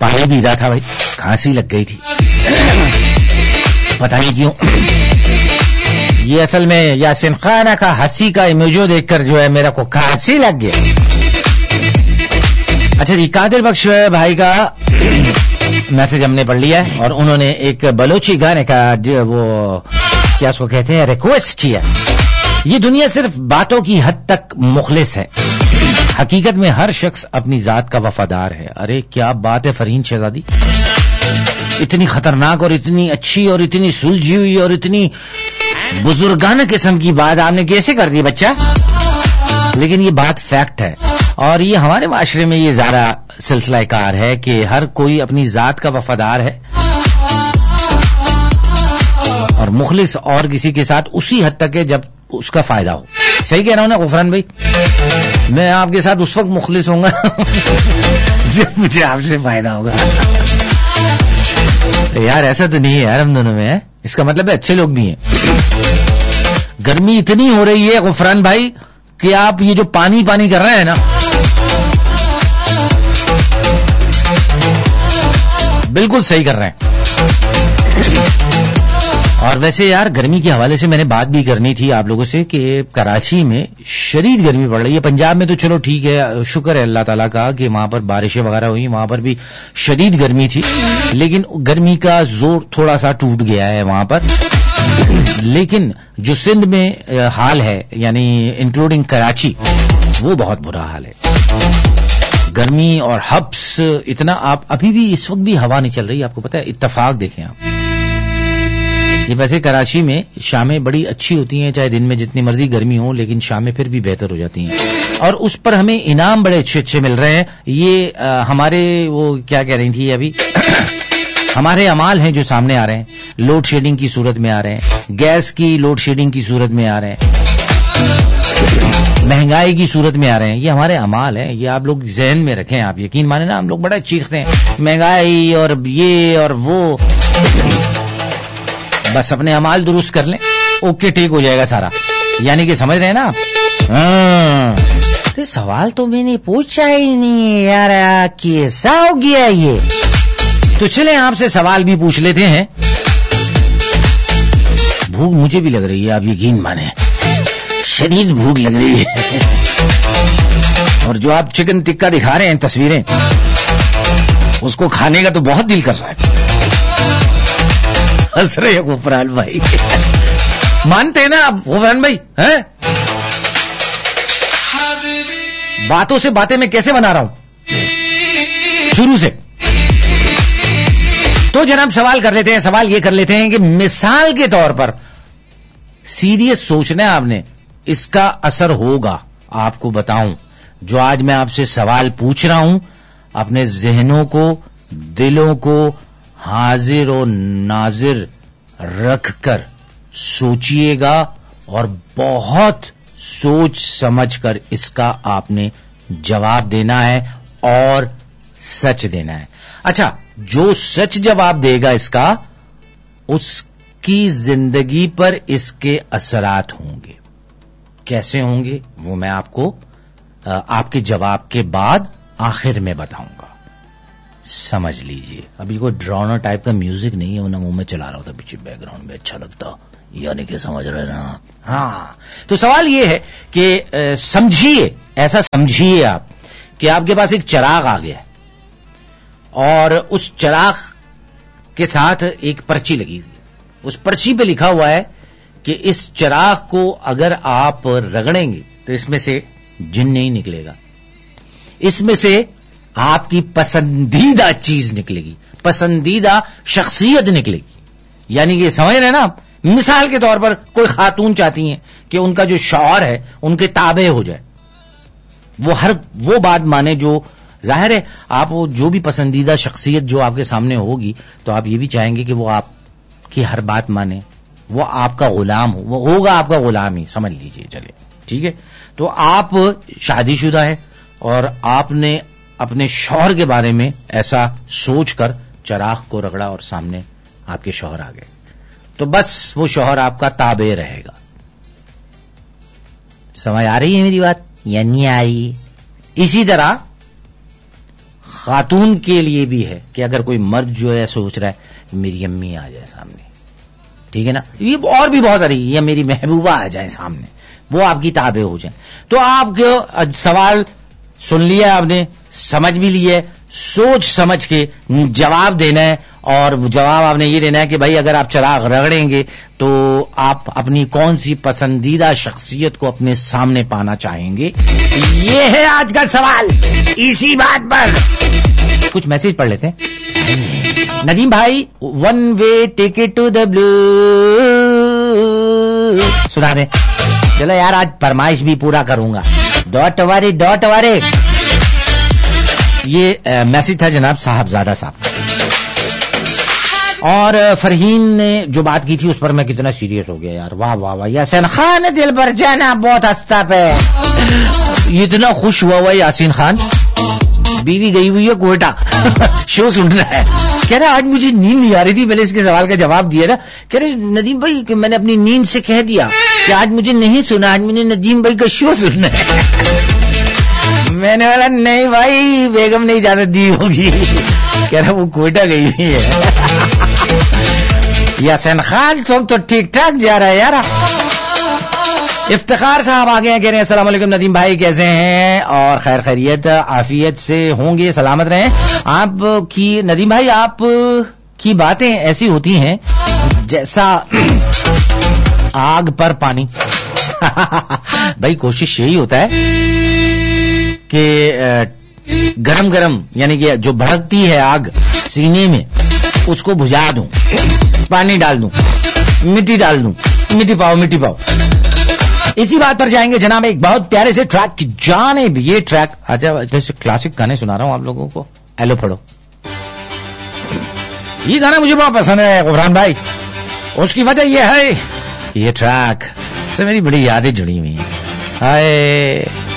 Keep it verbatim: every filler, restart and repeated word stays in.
पानी पी रहा था भाई, खांसी लग गई थी, पता नहीं क्यों। ये असल में यासीन खाना का हंसी का इमोजी देखकर जो है मेरा को खांसी लग गया। अच्छा जी, कादिर बख्श भाई का मैसेज हमने पढ़ लिया है और उन्होंने एक बलोची गाने का जो वो क्या उसको कहते हैं रिक्वेस्ट किया। ये दुनिया सिर्फ बातों की हद तक मुखलिस है, हकीकत में हर शख्स अपनी जात का वफादार है। अरे क्या बात है फरहीन शहजादी, इतनी खतरनाक और इतनी अच्छी और इतनी सुलझी हुई और इतनी बुजुर्गाना किस्म की बात आपने कैसे कर दी बच्चा? लेकिन ये बात फैक्ट है और ये हमारे माशरे में ये ज्यादा सिलसिला कार है कि हर कोई अपनी जात का वफादार है और मुखलिस और किसी के साथ उसी हद तक है जब उसका फायदा हो। सही कह रहा हूं ना गुफरान भाई? मैं आपके साथ उस वक्त मुखलिस होऊंगा जब मुझे आपसे फायदा होगा। यार ऐसा तो नहीं है यार हम दोनों में, है इसका मतलब है अच्छे लोग भी हैं। गर्मी इतनी हो रही है गुफरान भाई कि आप ये जो पानी पानी कर रहे हैं ना, बिल्कुल सही कर रहे हैं। और वैसे यार गर्मी के हवाले से मैंने बात भी करनी थी आप लोगों से कि कराची में शदीद गर्मी पड़ रही है। पंजाब में तो चलो ठीक है, शुक्र है अल्लाह ताला का कि वहां पर बारिशें वगैरह हुई, वहां पर भी शदीद गर्मी थी, लेकिन गर्मी का जोर थोड़ा सा टूट गया है वहां पर। लेकिन जो सिंध में हाल है यानी इंक्लूडिंग कराची, वो बहुत बुरा हाल है। गर्मी और हब्स इतना, आप अभी भी इस वक्त भी हवा नहीं चल रही, आपको पता है, इत्तेफाक देखें आप। ये वैसे कराची में शामें बड़ी अच्छी होती हैं, चाहे दिन में जितनी मर्जी गर्मी हो, लेकिन शामें फिर भी बेहतर हो जाती हैं और उस पर हमें इनाम बड़े अच्छे अच्छे मिल रहे हैं। ये आ, हमारे वो क्या कह रही थी अभी हमारे अमाल हैं जो सामने आ रहे हैं, लोड शेडिंग की सूरत में आ रहे हैं, गैस की लोड शेडिंग की सूरत में आ रहे हैं, महंगाई की सूरत में आ रहे हैं। ये हमारे अमाल हैं, ये आप लोग जहन में रखें। आप यकीन माने ना, हम लोग बड़ा चीखते हैं महंगाई और ये और वो, बस अपने अमाल दुरुस्त कर लें, ओके ठीक हो जाएगा सारा। यानी कि समझ रहे हैं ना आप? अरे सवाल तो मैंने पूछा ही नहीं यार, कैसा हो गया ये? तो चले आपसे सवाल भी पूछ लेते हैं। भूख मुझे भी लग रही है, आप यकीन माने, शदीद भूख लग रही है। और जो आप चिकन टिक्का दिखा रहे हैं तस्वीरें, उसको खाने का तो बहुत दिल कर रहा है। हंस रहे हैं गुफरान भाई, मानते हैं ना आप गुफरान भाई? हैं? बातों से बातें मैं कैसे बना रहा हूं शुरू से। तो जनाब सवाल कर लेते हैं, सवाल ये कर लेते हैं कि मिसाल के तौर पर सीरियस सोचना है आपने, इसका असर होगा। आपको बताऊं, जो आज मैं आपसे सवाल पूछ रहा हूं, अपने जहनों को, दिलों को हाजिर और नाजिर रखकर सोचिएगा और बहुत सोच समझकर इसका आपने जवाब देना है और सच देना है। अच्छा, जो सच जवाब देगा इसका, उसकी जिंदगी पर इसके असरात होंगे। कैसे होंगे वो मैं आपको आपके जवाब के बाद आखिर में बताऊंगा। समझ लीजिए। अभी कोई ड्राउनर टाइप का म्यूजिक नहीं है, वो ना मुंह में चला रहा होता पीछे बैकग्राउंड में, अच्छा लगता, यानी कि समझ रहे ना? हाँ, तो सवाल ये है कि समझिए, ऐसा समझिए आप कि आपके पास एक चिराग आ गया है और उस चिराग के साथ एक पर्ची लगी हुई है। उस पर्ची पे लिखा हुआ है कि इस चिराग को अगर आप रगड़ेंगे तो इसमें से जिन नहीं निकलेगा, इसमें से आपकी पसंदीदा चीज निकलेगी, पसंदीदा शख्सियत निकलेगी। यानी कि समझ रहे हैं ना आप? मिसाल के तौर पर कोई खातून चाहती हैं कि उनका जो शौहर है उनके ताबे हो जाए, वो हर वो बात माने जो, जाहिर है आप वो जो भी पसंदीदा शख्सियत जो आपके सामने होगी, तो आप ये भी चाहेंगे कि वो आपकी हर बात माने, वो आपका गुलाम हो, वो होगा आपका गुलाम ही, समझ लीजिए। चले ठीक है, तो आप शादीशुदा है और आपने अपने शौहर के बारे में ऐसा सोचकर चिराग को रगड़ा और सामने आपके शौहर आ गए, तो बस वो शौहर आपका ताबे रहेगा। समझ आ रही है मेरी बात या नहीं आ रही? इसी तरह خاتون کے لیے بھی ہے کہ اگر کوئی مرد جو ہے سوچ رہا ہے کہ میری امی آ جائے سامنے, ٹھیک ہے نا, یہ اور بھی بہت ساری, یا میری محبوبہ آ جائے سامنے, وہ آپ کی تابع ہو جائیں, تو آپ کو سوال سن لیا آپ نے, سمجھ بھی لیا, سوچ سمجھ کے جواب دینا ہے. اور جواب آپ نے یہ دینا ہے کہ بھائی اگر آپ چراغ رگڑیں گے تو آپ اپنی کون سی پسندیدہ شخصیت کو اپنے سامنے پانا چاہیں گے. یہ ہے آج کا سوال. اسی بات پر کچھ میسج پڑھ لیتے ہیں. ندیم بھائی, one way ticket to the بلو سنا دیں. چلو یار آج فرمائش بھی پورا کروں گا. ڈاٹ واری ڈاٹ واری. یہ میسج تھا جناب صاحبزادہ صاحب. اور فرحین نے جو بات کی تھی اس پر میں کتنا سیریس ہو گیا یار. واہ واہ واہ, یاسین خان دل بھر جانا بہت ہنستا پہ. اتنا خوش ہوا ہوا یاسین خان, بیوی گئی ہوئی ہے کوئٹہ, شو سن رہا ہے. کہہ رہا آج مجھے نیند نہیں آ رہی تھی, میں نے اس کے سوال کا جواب دیا نا. کہہ رہے ندیم بھائی کہ میں نے اپنی نیند سے کہہ دیا کہ آج مجھے نہیں سنا, آج مجھے ندیم بھائی کا شو سننا ہے. میں نے بولا نہیں بھائی, بیگم نے اجازت دی ہوگی. کہہ رہا وہ کوئٹہ گئی ہوئی ہے. یاسین خان تم تو ٹھیک ٹھاک جا رہا ہے یار. افتخار صاحب آگے ہیں, کہہ رہے ہیں السلام علیکم ندیم بھائی, کیسے ہیں؟ اور خیر خیریت عافیت سے ہوں گے, سلامت رہیں. آپ کی ندیم بھائی آپ کی باتیں ایسی ہوتی ہیں جیسا آگ پر پانی. بھائی کوشش یہی ہوتا ہے کہ گرم گرم یعنی کہ جو بھڑکتی ہے آگ سینے میں اس کو بجھا دوں, پانی ڈال دوں, مٹی ڈال دوں, مٹی پاؤ مٹی پاؤ. اسی بات پر جائیں گے جناب ایک بہت پیارے سے ٹریک کی جانب. یہ ٹریک اچھا جیسے کلاسک گانے سنا رہا ہوں آپ لوگوں کو. ایلو پڑھو, یہ گانا مجھے بہت پسند ہے غفران بھائی. اس کی وجہ یہ ہے یہ ٹریک سے میری بڑی یادیں جڑی ہوئی ہیں. ہائے